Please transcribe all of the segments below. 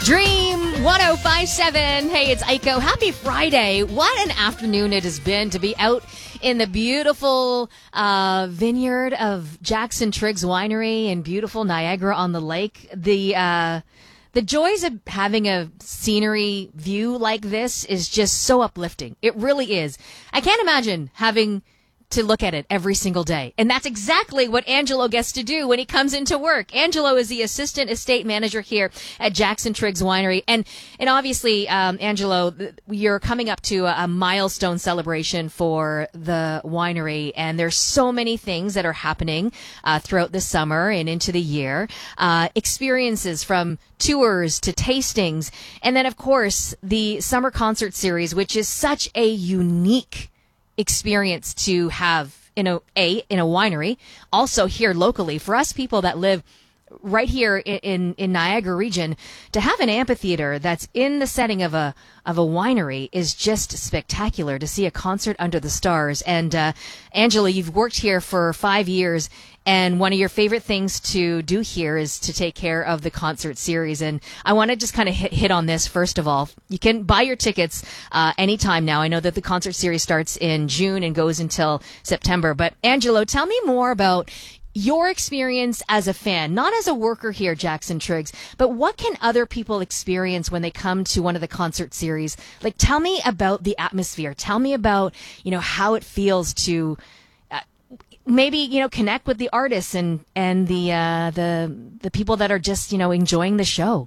Dream 1057. Hey, it's Aiko. Happy Friday. What an afternoon it has been to be out in the beautiful vineyard of Jackson Triggs Winery in beautiful Niagara-on-the-Lake. The joys of having a scenery view like this is just so uplifting. It really is. I can't imagine having to look at it every single day. And that's exactly what Angelo gets to do when he comes into work. Angelo is the assistant estate manager here at Jackson Triggs Winery. And obviously, Angelo, you're coming up to a milestone celebration for the winery. And there's so many things that are happening throughout the summer and into the year. Experiences from tours to tastings. And then, of course, the summer concert series, which is such a unique experience to have in a winery, also here locally. For us people that live right here in Niagara region, to have an amphitheater that's in the setting of a winery is just spectacular. To see a concert under the stars. And Angela, you've worked here for 5 years, and one of your favorite things to do here is to take care of the concert series. And I want to just kind of hit on this first of all. You can buy your tickets anytime now. I know that the concert series starts in June and goes until September. But Angelo, tell me more about your experience as a fan, not as a worker here, Jackson Triggs, but what can other people experience when they come to one of the concert series? Like, tell me about the atmosphere. Tell me about, how it feels to maybe, connect with the artists and the people that are just, enjoying the show.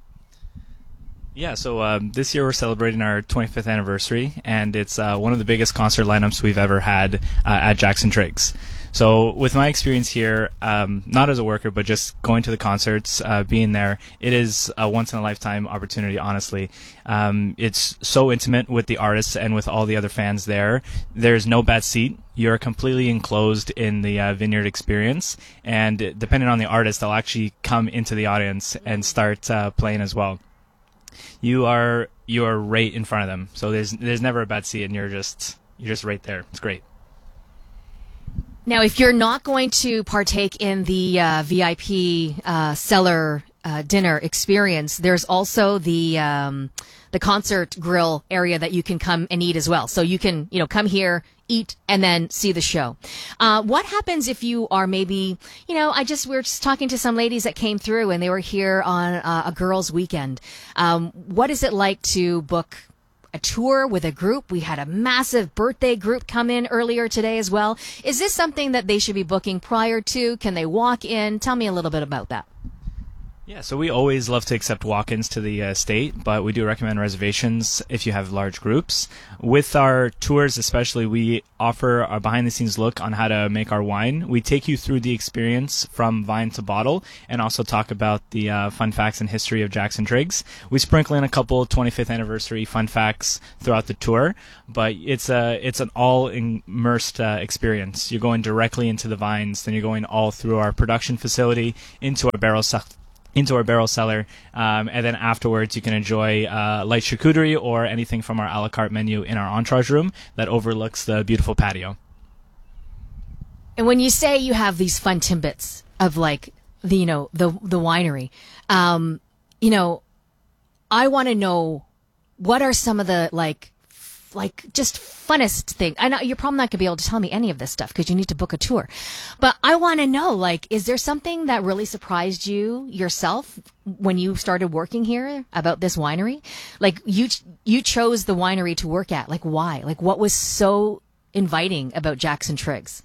Yeah, so this year we're celebrating our 25th anniversary, and it's one of the biggest concert lineups we've ever had at Jackson Triggs. So with my experience here, not as a worker, but just going to the concerts, being there, it is a once-in-a-lifetime opportunity, honestly. It's so intimate with the artists and with all the other fans there. There's no bad seat. You're completely enclosed in the vineyard experience, and depending on the artist, they'll actually come into the audience and start playing as well. You are right in front of them, so there's never a bad seat, and you're just right there. It's great. Now, if you're not going to partake in the VIP cellar dinner experience, there's also the concert grill area that you can come and eat as well. So you can, come here, eat, and then see the show. What happens if you are maybe, we were just talking to some ladies that came through and they were here on a girls' weekend. What is it like to book a tour with a group? We had a massive birthday group come in earlier today as well. Is this something that they should be booking prior to? Can they walk in? Tell me a little bit about that. Yeah, so we always love to accept walk-ins to the estate, but we do recommend reservations if you have large groups. With our tours especially, we offer a behind-the-scenes look on how to make our wine. We take you through the experience from vine to bottle and also talk about the fun facts and history of Jackson Triggs. We sprinkle in a couple 25th anniversary fun facts throughout the tour, but it's an all-immersed experience. You're going directly into the vines, then you're going all through our production facility into our barrel cellar, and then afterwards you can enjoy light charcuterie or anything from our a la carte menu in our entourage room that overlooks the beautiful patio. And when you say you have these fun tidbits of like the winery, I want to know what are some of the like just funnest thing. I know you're probably not going to be able to tell me any of this stuff because you need to book a tour. But I want to know, is there something that really surprised you yourself when you started working here about this winery? Like you chose the winery to work at. Like why? Like what was so inviting about Jackson Triggs?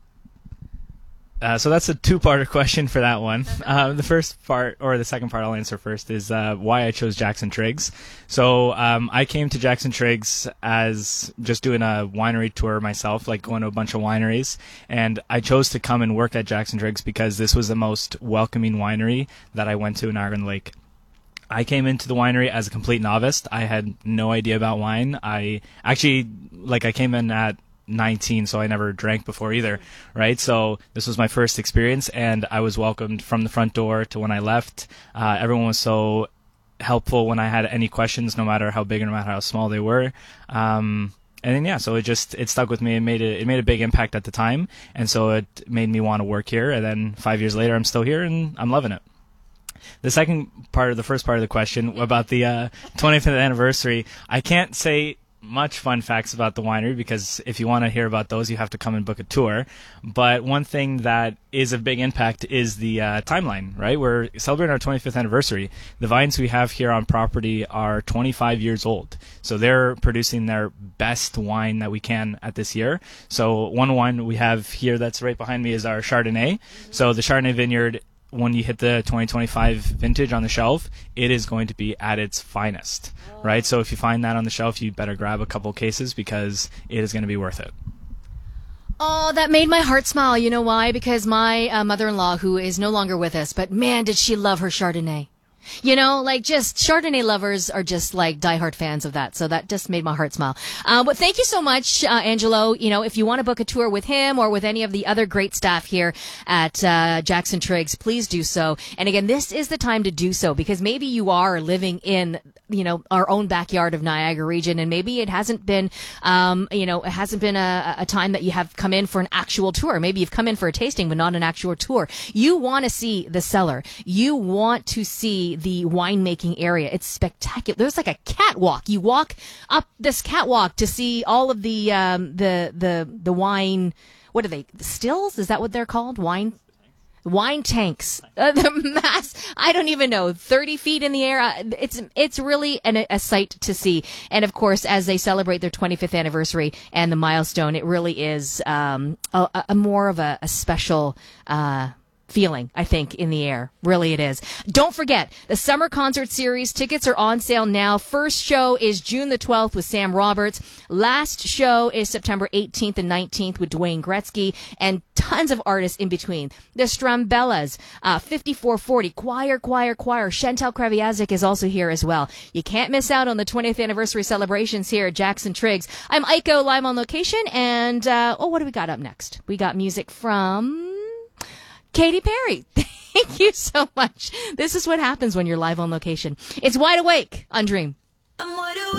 So that's a two-parter question for that one. The first part, or the second part I'll answer first, is why I chose Jackson Triggs. So I came to Jackson Triggs as just doing a winery tour myself, like going to a bunch of wineries. And I chose to come and work at Jackson Triggs because this was the most welcoming winery that I went to in Niagara-on-the-Lake. I came into the winery as a complete novice. I had no idea about wine. I came in at 19, so I never drank before either, right? So this was my first experience, and I was welcomed from the front door to when I left. Everyone was so helpful when I had any questions, no matter how big or no matter how small they were. And then so it stuck with me. It made a big impact at the time, and so it made me want to work here. And then 5 years later, I'm still here, and I'm loving it. The first part of the question about the 25th anniversary, I can't say much fun facts about the winery because if you want to hear about those, you have to come and book a tour. But one thing that is a big impact is the timeline, right? We're celebrating our 25th anniversary. The vines we have here on property are 25 years old. So they're producing their best wine that we can at this year. So one wine we have here that's right behind me is our Chardonnay. So the Chardonnay vineyard, when you hit the 2025 vintage on the shelf, it is going to be at its finest, right? So if you find that on the shelf, you better grab a couple cases because it is going to be worth it. Oh, that made my heart smile. You know why? Because my mother-in-law, who is no longer with us, but man, did she love her Chardonnay. You know, like just Chardonnay lovers are just like diehard fans of that. So that just made my heart smile. But thank you so much, Angelo. You know, if you want to book a tour with him or with any of the other great staff here at Jackson Triggs, please do so. And again, this is the time to do so because maybe you are living in, you know, our own backyard of Niagara region, and maybe it hasn't been, it hasn't been a time that you have come in for an actual tour. Maybe you've come in for a tasting, but not an actual tour. You want to see the cellar. You want to see the winemaking area. It's spectacular. There's like a catwalk. You walk up this catwalk to see all of the wine. What are they? The stills? Is that what they're called? Wine tanks. The mass, I don't even know, 30 feet in the air. It's really a sight to see. And of course, as they celebrate their 25th anniversary and the milestone, it really is a more of a special feeling, I think, in the air. Really it is. Don't forget, the Summer Concert Series tickets are on sale now. First show is June the 12th with Sam Roberts. Last show is September 18th and 19th with Dwayne Gretzky, and tons of artists in between. The Strambellas, 5440, Choir. Chantal Kraviazik is also here as well. You can't miss out on the 20th anniversary celebrations here at Jackson Triggs. I'm Aiko, live on location, and what do we got up next? We got music from Katy Perry. Thank you so much. This is what happens when you're live on location. It's Wide Awake on Dream.